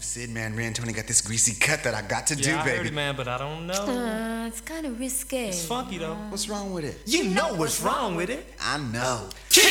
Sid, man, Ray and Tony got this greasy cut that I got to do, Yeah, I baby. heard it, man, but I don't know. It's kind of risque. It's funky, though. What's wrong with it? You know what's wrong with it. I know.